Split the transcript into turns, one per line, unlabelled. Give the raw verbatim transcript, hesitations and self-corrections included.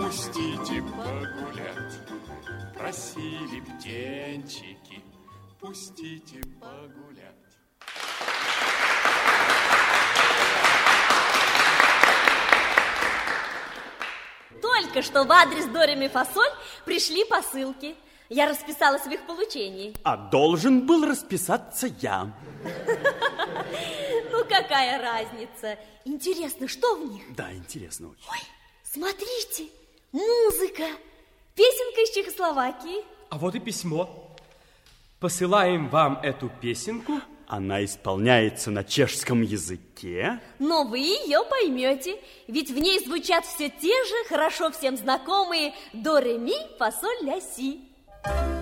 пустите погулять. Просили птенчики, пустите погулять.
Только что в адрес до ре ми фа соль пришли посылки. Я расписалась в их получении.
А должен был расписаться я.
Ну, какая разница? Интересно, что в них?
Да, интересно очень.
Ой, смотрите, музыка. Песенка из Чехословакии.
А вот и письмо. Посылаем вам эту песенку.
Она исполняется на чешском языке.
Но вы ее поймете, ведь в ней звучат все те же, хорошо всем знакомые до ре ми фа соль ля си.